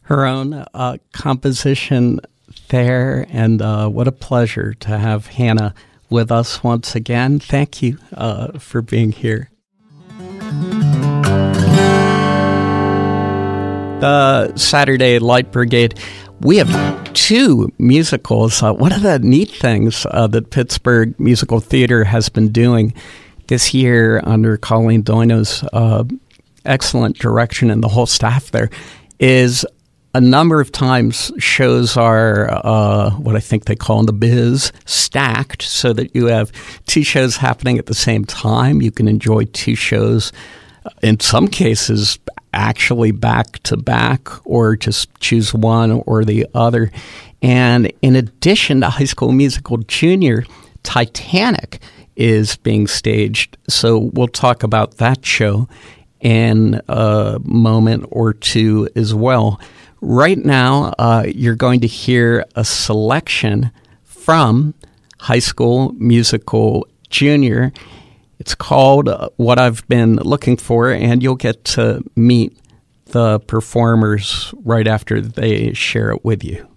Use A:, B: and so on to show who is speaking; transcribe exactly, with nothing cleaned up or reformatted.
A: her own uh, composition there, and uh, what a pleasure to have Hannah with us once again. Thank you uh, for being here. The Saturday Light Brigade, we have two musicals. Uh, one of the neat things uh, that Pittsburgh Musical Theater has been doing this year under Colleen Doino's uh, excellent direction and the whole staff there is a number of times shows are uh, what I think they call in the biz stacked, so that you have two shows happening at the same time. You can enjoy two shows, in some cases, actually back to back, or just choose one or the other. And in addition to High School Musical Junior, Titanic is being staged. So we'll talk about that show in a moment or two as well. Right now, uh, you're going to hear a selection from High School Musical Junior. It's called uh, What I've Been Looking For, and you'll get to meet the performers right after they share it with you.